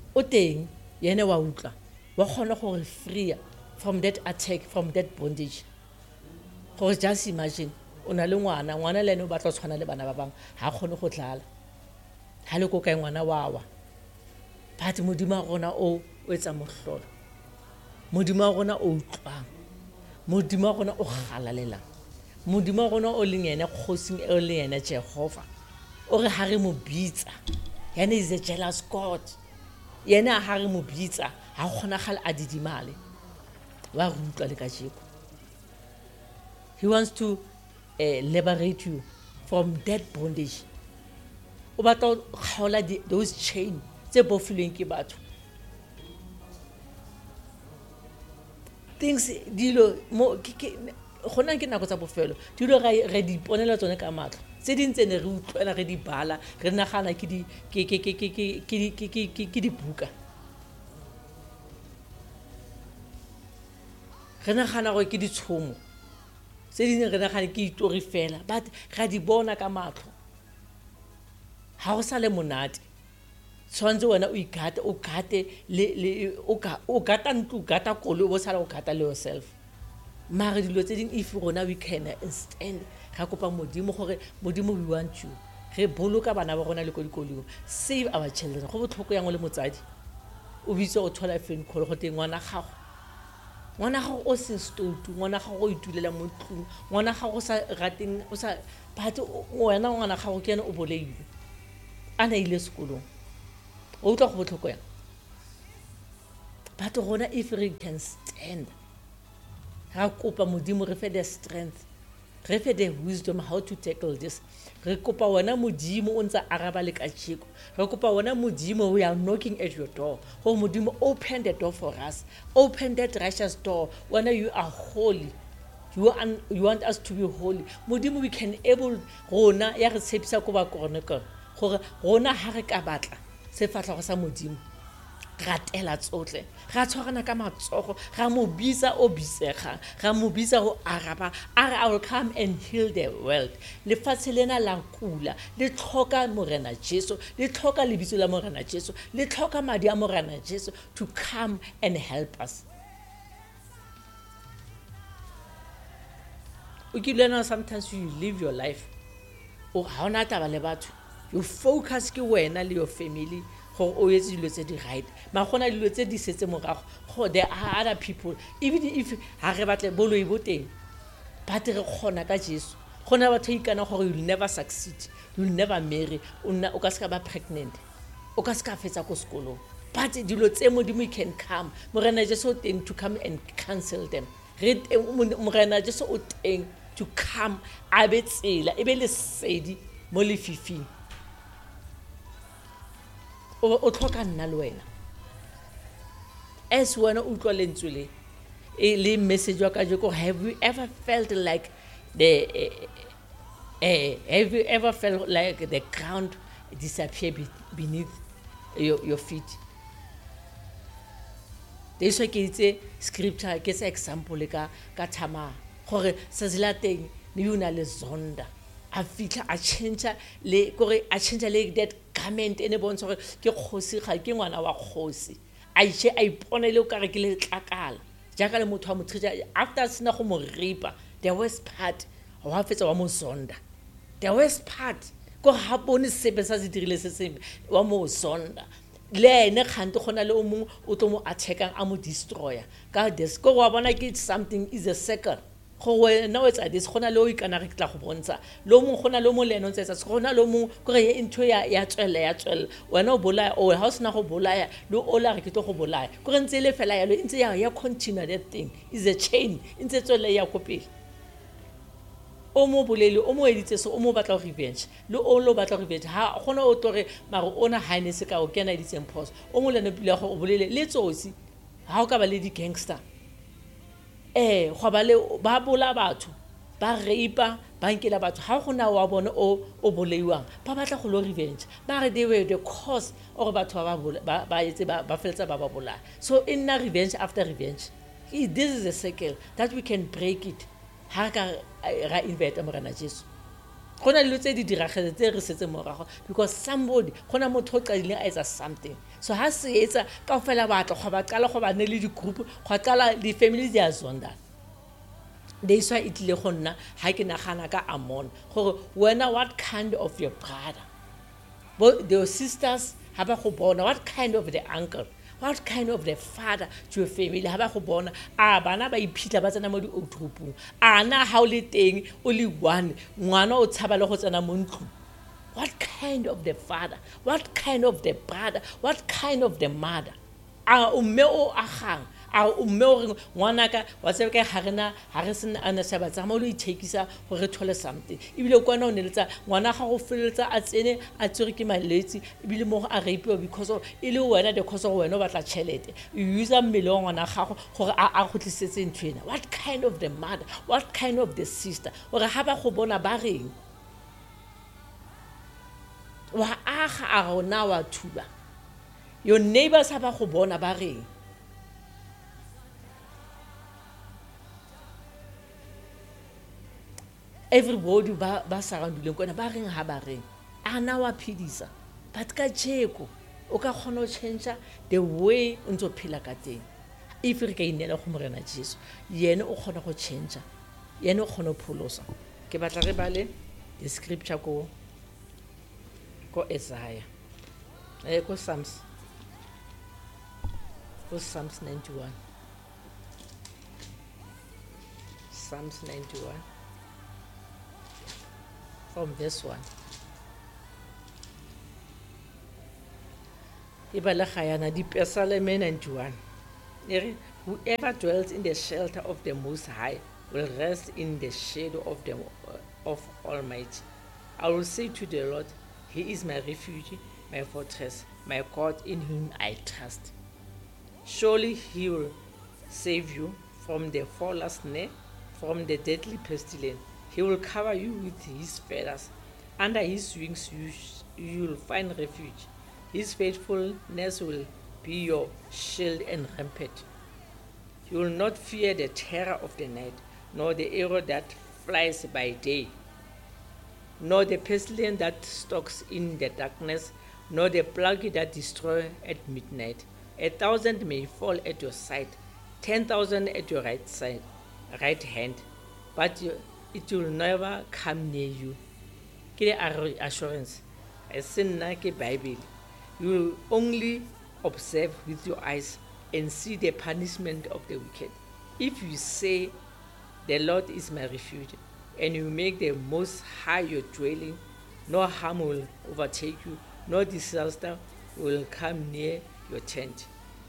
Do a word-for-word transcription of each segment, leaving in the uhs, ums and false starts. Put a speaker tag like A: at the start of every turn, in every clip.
A: o teng yene wa utlwa wa kgona gore free from that attack, from that bondage. Gore just imagine o na le ngwana ngwana le ene o batla tshwana le bana ba bang ha kgone go tlala ha le ko kae ngwana wawa but modimo a rona o o etsa mohlolo modimo a rona o utlwang modimo a rona o galalelang modimo a rona o leng ene kgosing e le ene Jehova o re ha re mo bitsa yena is a jealous God yena ha re mo bitsa ha kgona gale a didimale wa rutwa le ka jeko. He wants to uh, liberate you from that bondage. O batla khaola those chain tse bofilweng ke batho. Things dilo mo gona ke nako tsa bofelo dilo re di ponela tsone ka matlo tse dintse ne re utlwela re di bala re nagana ke di ke ke ke ke ke ke ke ke di buka re nagana go ke di tshomo tse dingwe re nagana ke itori fela but ga di bona ka matlo ha o sa le monate tshwantse wena o igate o gate le o ka o gata ntlo gata kolo o sala o gata le yourself mara dilo tse ding if rona we can stand ga kopa modimo gore modimo we want you re boloka bana ba rona le ko dikolong save our children go botlhoko yang le motsadi o bitse o thola phone call go teng ngwana gago ngwana gago o se stotu ngwana gago o itulela mo tlung ngwana gago sa rateng o sa but wena ngwana gago ke ene o boleile ana ile sekolong o tla go botlhoko yang but rona if we can stand ra kopa modimo re fe the strength re fe the wisdom how to tackle this re kopa wena modimo o ntse araba le ka tshiko re kopa wena modimo we are knocking at your door ho modimo open the door for us open that righteous door when you are holy you are you want us to be holy modimo we can able rona ya re tshepisa go ba korneka gore rona ha re ka batla se fatla go sa modimo ratela tsotle ga tshwarana ka matsogo ga mo bitsa o bisega ga mo bitsa go araba are I will come and heal the world le fatshe lena la kula le tlhoka morena Jesu le tlhoka lebitso la morena Jesu le tlhoka madi a morena Jesu to come and help us. Okay, learn sometimes you live your life o ha ona taba le batho you focus ke wena le your family go o yetse dilo tse di right ma gona dilo tse di setse morago go there are other people even if ha re batle boloi boteng but re khona ka Jesu gona batho ikana gore you will never succeed you will never marry una o ka ska ba pregnant o ka ska fetsa ko sekolo but dilo tse modimo can come morena Jesu teng to come and cancel them re morena Jesu o teng to come a betsela e be le sedi mo lefifing o tlhoka nna le wena as wena o tlwa lentswe le e le message wa ka jeko have you ever felt like the uh, uh, have you ever felt like the ground disappear be, beneath your, your feet this is ke scripture ke se example ka ka Thama gore se zela teng le yona le zonda a fitla a change le gore a change le that garment ene bontsha gore ke kgosi ga ke ngwana wa kgosi a itse a ipone le o ka re ke le tlakala jaka le motho wa motshija after sina go mo ripa the worst part wa fetsa wa mo zonda the worst part go ha bone sebe sa se dirile se sembe wa mo zonda le ene kgante gona le o mong o tlo mo attackang a mo destroyer ka this go wa bona ke something is a second go wena o etsa this gona le o ikana re tla go bontsha lo mong gona lo mo le ene o tsetsa gona lo mong go re into ya ya tswela ya tswela wena o bolaya o ha sna go bolaya lo o la re ke to go bolaya go re ntse le fela ya lo ntse ya ya continue that thing is a chain ntse tswela ya kopela o mo bolele o mo editse so o mo batla revenge lo o lo batla revenge ha gona o tore maro ona haine se ka o kena editse pause o mo lene pila go o bolele le tsotsi ha o ka ba le di gangster eh go ba le ba bola batho ba reipa ba nkela batho ha gona wa bona o o boleiwang ba batla go lo revenge ba re they were the cause or batho ba ba ba etse ba ba feltsa ba ba bola so in na revenge after revenge this is a cycle that we can break it ha ka ra invite morena Jesu go na le dilo tse di diragetse tse re setse morago because somebody go na motho o qadileng a etsa something so ha se etsa ka fela batla go ba qala go ba ne le di-group go qala di-family di a zondana that's why e tlile go nna ha ke nagana ka Amon gore wena what kind of your brother but the sisters ha ba go bona what kind of the uncle what kind of the father to your family ha ba go bona a bana ba iphitla ba tsena mo di outroopong a na ha o le teng o le one ngwana o tshaba le go tsena mo ntlo what kind of the father what kind of the brother what kind of the mother a o mme o agang a o mme o re ngwana ka wa tsebe ka ha rena ha re sena ana sa ba tsama o le itekisa go re thole something ibile kwana o neletsa ngwana ga go feletsa a tsene a tsere ke maletsi ibile mo a rapiwa because of ile wena the cause of wena o batla chelete you use a mmele wa ngwana gago gore a a go tlisetse ntwena what kind of the mother what kind of the sister gore ha ba go bona ba reng wa aga a rona wa thuba your neighbors ha ba go bona ba reng everybody ba ba saranduleng kona ba reng ha ba reng ana wa phidisa but ka tsheko o ka kgona go change the way o ntse o phela ka teng if re ka inela go morena Jesu yena o kgona go change yena o kgona go pholosa ke batla re bale the scripture ko ko Isaiah eh ko Psalms ko Psalms ninety-one Psalms ninety-one from this one ibala khayana di Psalm ninety-one whoever dwells in the shelter of the Most High will rest in the shadow of the of Almighty. I will say to the Lord, He is my refuge, my fortress, my God in whom I trust. Surely He will save you from the fowler's snare, from the deadly pestilence. He will cover you with His feathers. Under His wings you, you will find refuge. His faithfulness will be your shield and rampart. You will not fear the terror of the night, nor the arrow that flies by day, nor the pestilence that stalks in the darkness, nor the plague that destroys at midnight. A thousand may fall at your side, ten thousand at your right side, right hand, but you, it will never come near you. Ke the assurance. I say ke Bible. You will only observe with your eyes and see the punishment of the wicked. If you say, the Lord is my refuge, and you make the Most High your dwelling, no harm will overtake you, no disaster will come near your tent.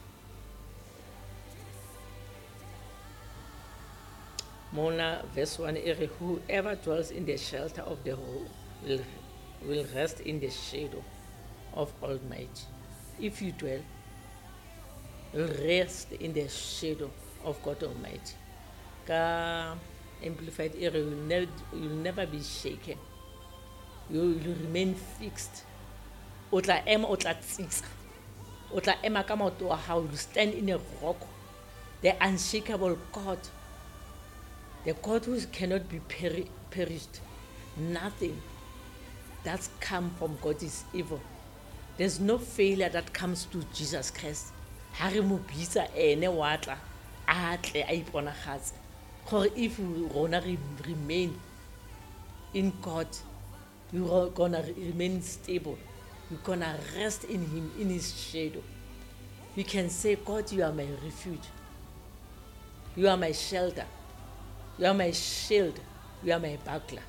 A: Mona verse one, whoever dwells in the shelter of the Lord will, will rest in the shadow of Almighty. If you dwell, will rest in the shadow of God Almighty. Ka Amplified area, you will never, you will never be shaken. You will remain fixed. Otla ema otla tsitsa. Otla ema ka maoto wa hao, you stand in a rock. The unshakable God. The God who cannot be peri- perished. Nothing that's come from God is evil. There's no failure that comes to Jesus Christ. Hari mo bitsa ene watla atle a iponagatse. Gore if we gonna remain in God, you're gonna remain stable. You're gonna rest in Him, in His shadow. You can say, God, you are my refuge. You are my shelter. You are my shield. You are my buckler.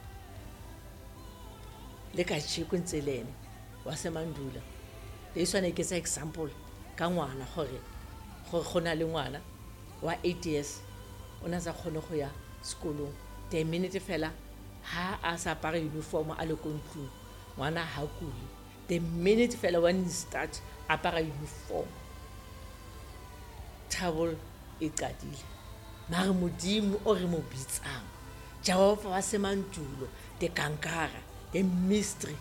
A: Leka chikuntselene wasemandula. This one is an example. Ka ngwana gore gore gona le ngwana wa eight years ona sa khone go ya sekolong the minute fela ha a sa apara uniform a le kontlu ngwana ha kuli the minute fela when he start apara uniform trouble e qadile mare modimo o re mo bitsang Jehova wa semantulo the kankara the mystery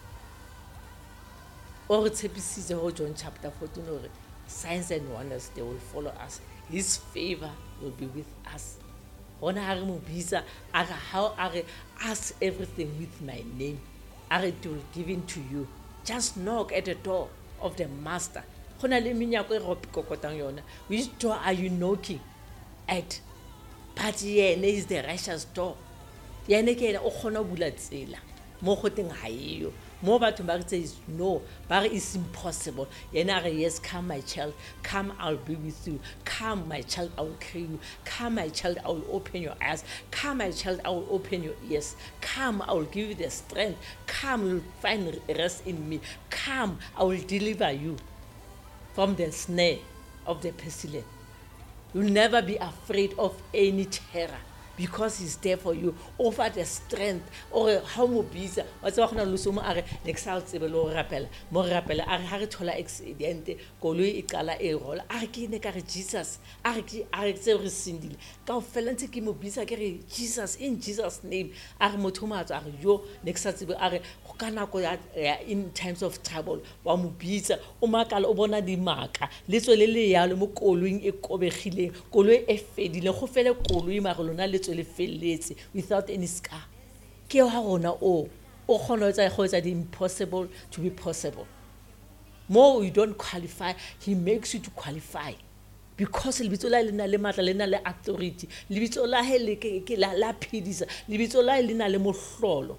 A: or tshepisitse ho John chapter fourteen or signs and wonders they will follow us. His favor will be with us. gona ha re mo bitsa a re how a re ask everything with my name a re it will given to you just knock at the door of the master gona le menyako e go pikokotang yona which door are you knocking at but yene is the righteous door yene ke ena o gona bula tsela mo go teng ha eyo mo batho ba re tse no ba re is impossible yena re yes come my child come I'll be with you come my child I will carry you come my child I will open your eyes come my child I will open your ears come I will give you the strength come you'll find rest in me come I will deliver you from the snare of the pestilence you'll never be afraid of any terror because he's there for you offer the strength or how mo bisa wa tsa gona lo somo are nexal tsebe lo rapela mo rapela are ha re thola accident koloi e qala e rola are ke ne ka re Jesus are ke are tse re sindile ka o fela ntse ke mo bisa ke re Jesus in Jesus name are motho ma tswa are yo nexal tsebe are go kana ko ya in times of trouble wa mo bisa o makala o bona di maka le tswele le yalo mo koloing e kobegileng koloi e fedile go fele koloi magolona le le felletse without any scar ke ha gona o o gona tsa go tsa the impossible to be possible more you don't qualify he makes you to qualify because lebitso la lena le matla lena le authority lebitso la he le ke la la phidisa lebitso la lena le mohlolo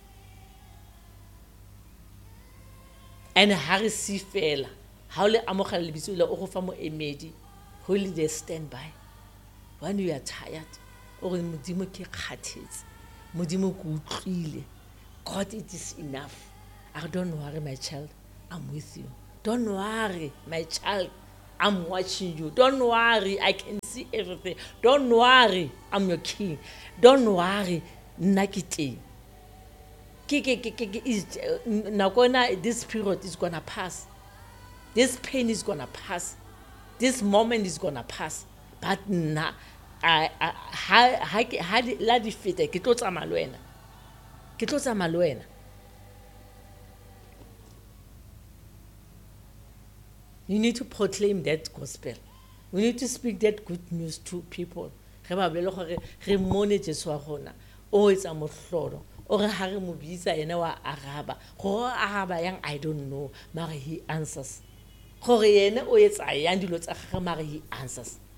A: and ha re si fela ha o le amogela lebitso la o go fa mo emedi holy they stand by when you are tired or modimo ke khathetse modimo go utlwile God it is enough I don't worry my child I'm with you don't worry my child I'm watching you don't worry I can see everything don't worry I'm your king don't worry nna ke teng ke ke ke is nakona this period is going to pass this pain is going to pass this moment is going to pass but na I ha ha ha la di fete ke tlo tsamaya le wena ke tlo tsamaya le wena you need to proclaim that gospel we need to speak that good news to people ge ba bolele gore re mone Jesu wa gona o etsa mohlolo o re ha re mo bitsa yena wa araba go araba yang I don't know mara he answers gore yena o etsa yang dilo tsa gagwe mara he answers